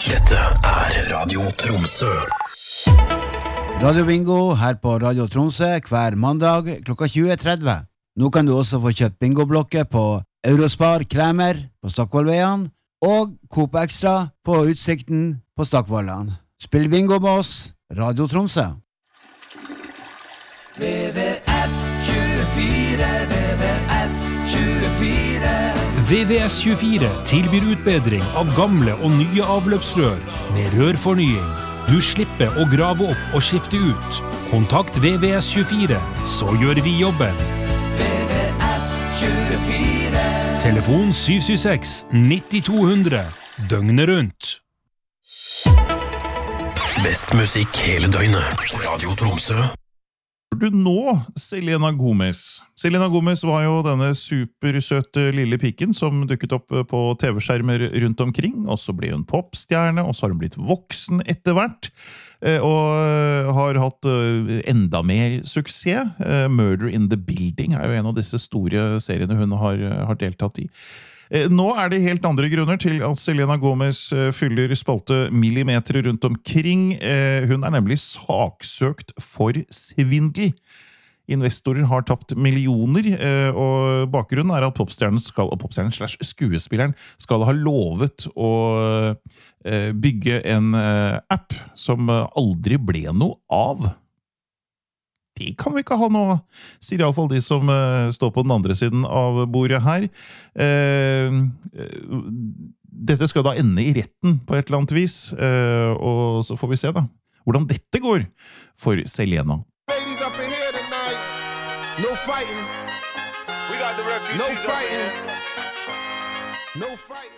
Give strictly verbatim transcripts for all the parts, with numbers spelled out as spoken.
Dette er Radio Tromsø. Radio Bingo her på Radio Tromsø hver mandag klokka tjue tretti. Nå kan du også få kjøpt bingoblokker på Eurospar Kremer på Stokkvollveien og Coop Extra på Utsikten på Stokkvollan. Spill bingo med oss, Radio Tromsø. V V S tjuefire, V V S tjuefire. V V S tjuefire tilbyr utbedring av gamle og nye avløpsrør med rørfornying. Du slipper å grave opp og skifte ut. Kontakt V V S tjuefire, så gjør vi jobben. V V S tjuefire. Telefon syv syv seks ni to null null, døgnet rundt. Best musikk hele døgnet. Radio Tromsø. Du nå, Selena Gomez. Selena Gomez var jo denne supersøte lille pikken som dukket opp på T V-skjermer rundt omkring, og så ble hun popstjerne, og så har hun blitt voksen etter hvert, og har hatt enda mer suksess. Murder in the Building er jo en av disse store seriene hun har, har deltatt i. Nå er det helt andre grunner til at Selena Gomez fyller spalte millimeter rundt omkring. Hun er nemlig saksøkt for svindel. Investorer har tapt millioner, og bakgrunnen er at popstjernen skal, og popstjernen slash skuespilleren skal ha lovet å bygge en app som aldri ble noe av. Det kan vi ikke ha nå, sier i alle fall de som uh, står på den andre siden av bordet her. Uh, uh, dette skal da ende i retten på et eller annet vis, uh, og så får vi se da, hvordan dette går for Selena. Ladies up in here tonight. No fighting. We got the refugees no fighting. Up in here. No fighting.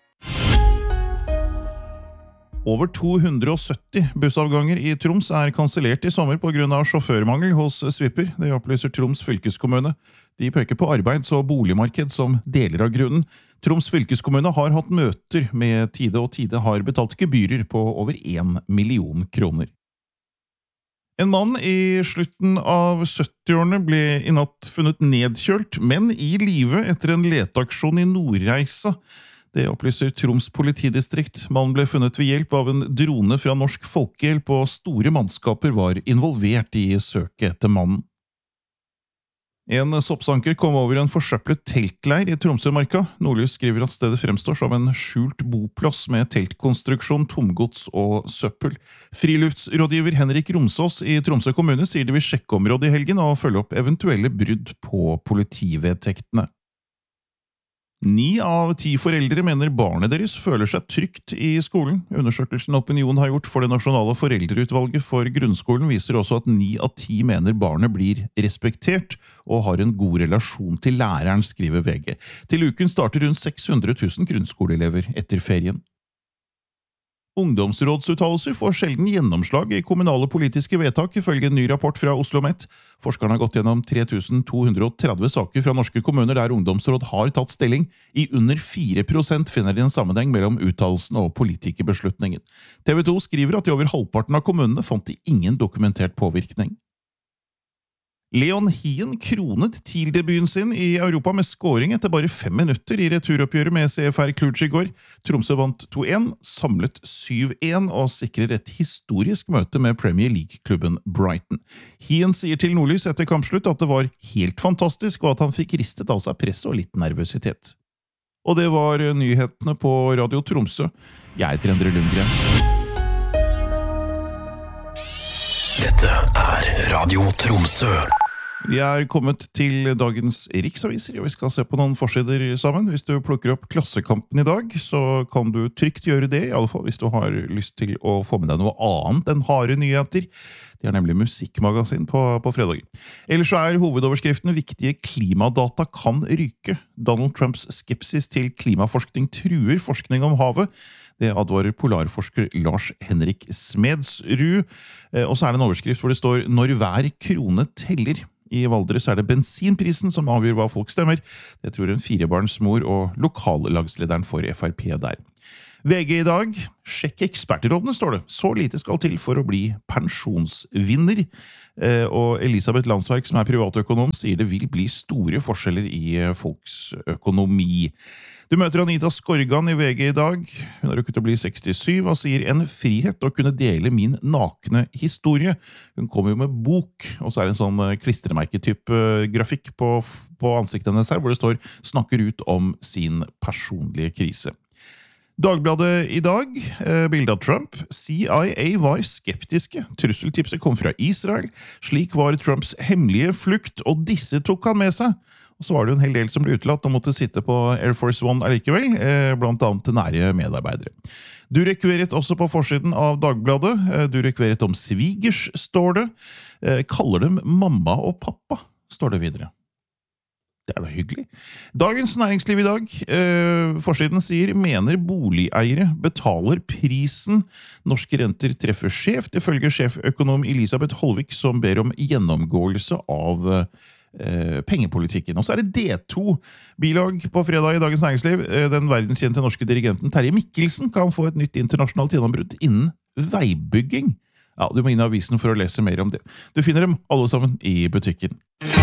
Over to hundre og sytti bussavganger i Troms er kansellert i sommer på grunn av sjåførmangel hos Svipper. Det opplyser Troms fylkeskommune. De peker på arbeids- og boligmarked som deler av grunnen. Troms fylkeskommune har hatt møter med Tide, og Tide har betalt gebyrer på over en million kroner. En mann i slutten av syttiårene ble i natt funnet nedkjølt, men i live etter en leteaksjon i Nordreisa. Det opplyser Troms politidistrikt. Mannen ble funnet ved hjelp av en drone fra Norsk Folkehjelp, og store mannskaper var involvert i søket etter mannen. En soppsanker kom over en forsøplet teltleir i Tromsømarka. Nordlys skriver at stedet fremstår som en skjult boplass med teltkonstruksjon, tomgods og søppel. Friluftsrådgiver Henrik Romsås i Tromsø kommune sier de vil sjekke området i helgen og følge opp eventuelle brudd på politivedtektene. Ni av ti foreldre mener barnet deres føler seg trygt i skolen. Undersøkelsen Opinion har gjort for det nasjonale foreldreutvalget for grunnskolen viser også at ni av ti mener barnet blir respektert og har en god relasjon til læreren, skriver V G. Til uken starter rundt seks hundre tusen grunnskoleelever etter ferien. Ungdomsrådsuttalelser får sjelden gjennomslag i kommunale politiske vedtak, ifølge en ny rapport fra OsloMet. Forskerne har gått gjennom tre tusen to hundre og tretti saker fra norske kommuner der ungdomsråd har tatt stilling. I under fire prosent finner de en sammenheng mellom uttalelsen og politikerbeslutningen. T V to skriver at i over halvparten av kommunene fant de ingen dokumentert påvirkning. Leon Hien kronet TIL-debuten sin i Europa med scoring etter bare fem minutter i returoppgjøret med C F R Cluj i går. Tromsø vant to en, samlet syv en og sikrer et historisk møte med Premier League-klubben Brighton. Hien sier til Nordlys etter kampslutt at det var helt fantastisk, og at han fikk ristet av seg press og litt nervøsitet. Og det var nyhetene på Radio Tromsø. Jeg heter Endre Lundgren. Dette er Radio Tromsø. Vi er kommet til dagens riksaviser, og vi skal se på noen forsider sammen. Hvis du plukker opp Klassekampen i dag, så kan du trygt gjøre det, i alle fall hvis du har lyst til å få med deg noe annet enn harde nyheter. De har nemlig musikkmagasin på, på fredag. Ellers er hovedoverskriften «Viktige klimadata kan ryke». Donald Trumps skepsis til klimaforskning truer forskning om havet. Det advarer polarforsker Lars Henrik Smedsrud. Og så er det en overskrift hvor det står «Når hver krone teller». I Valdres er det bensinprisen som avgjør hva folk stemmer. Det tror en firebarnsmor og lokallagslederen for F R P der. V G i dag, sjekk ekspertrådene, står det. Så lite skal til for å bli pensjonsvinner. Og Elisabeth Landsverk, som er privatøkonom, sier det vil bli store forskjeller i folks økonomi. Du møter Anita Skorgan i V G i dag. Hun har rukket å bli sekstisju og sier en frihet å kunne dele min nakne historie. Hun kommer jo med bok, og så er det en sånn klistremerketype grafikk på, på ansiktet hennes her, hvor det står «Snakker ut om sin personlige krise». Dagbladet i dag, eh, bilde av Trump. C I A var skeptiske. Trusseltipset kom fra Israel. Slik var Trumps hemmelige flukt, og disse tok han med seg. Og så var det jo en hel del som ble utelatt og måtte sitte på Air Force One allikevel, eh, blant annet til nære medarbeidere. Du rekveret også på forsiden av Dagbladet. Eh, du rekveret om svigers, står det. Eh, kaller dem mamma og pappa, står det videre. Det er da hyggelig. Dagens næringsliv i dag, eh, forsiden sier, mener boligeiere betaler prisen. Norske renter treffer skjevt, ifølge sjeføkonom Elisabeth Holvik, som ber om gjennomgåelse av eh, pengepolitikken. Og så er det D to bilag på fredag i Dagens Næringsliv. Eh, den verdenskjente norske dirigenten Terje Mikkelsen kan få et nytt internasjonalt gjennombrudd innen veibygging. Ja, du må inn i avisen for å lese mer om det. Du finner dem alle sammen i butikken.